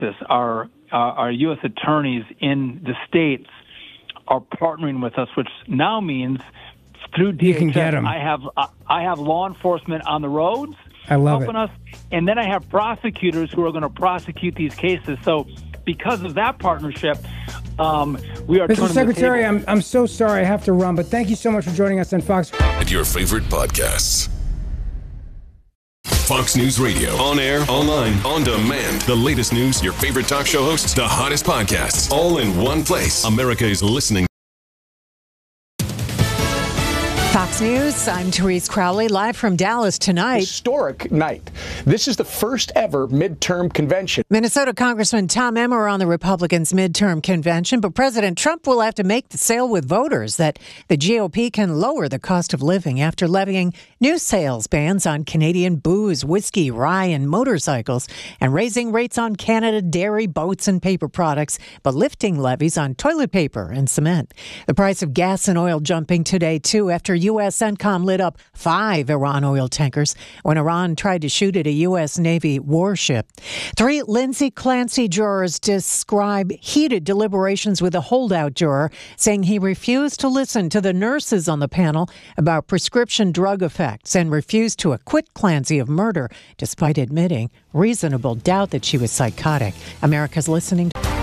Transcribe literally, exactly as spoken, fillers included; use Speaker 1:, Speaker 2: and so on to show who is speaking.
Speaker 1: justice, our uh, our U S attorneys in the states are partnering with us, which now means through D H S,
Speaker 2: you can get them.
Speaker 1: I have uh, I have law enforcement on the roads
Speaker 2: I love
Speaker 1: helping
Speaker 2: it.
Speaker 1: us, and then I have prosecutors who are going to prosecute these cases. So because of that partnership, um, we are
Speaker 2: Mister
Speaker 1: turning
Speaker 2: Secretary,
Speaker 1: the table.
Speaker 2: I'm, I'm so sorry I have to run, but thank you so much for joining us on Fox.
Speaker 3: And your favorite podcasts. Fox News Radio. On air, online, on demand. The latest news, your favorite talk show hosts, the hottest podcasts, all in one place. America is listening.
Speaker 4: Fox News, I'm Therese Crowley, live from Dallas tonight.
Speaker 5: Historic night. This is the first ever midterm convention.
Speaker 4: Minnesota Congressman Tom Emmer on the Republicans' midterm convention, but President Trump will have to make the sale with voters that the G O P can lower the cost of living after levying new sales bans on Canadian booze, whiskey, rye, and motorcycles, and raising rates on Canada dairy, boats, and paper products, but lifting levies on toilet paper and cement. The price of gas and oil jumping today, too, after U S CENTCOM lit up five Iran oil tankers when Iran tried to shoot at a U S Navy warship. Three Lindsay Clancy jurors describe heated deliberations with a holdout juror, saying he refused to listen to the nurses on the panel about prescription drug effects and refused to acquit Clancy of murder, despite admitting reasonable doubt that she was psychotic. America's listening to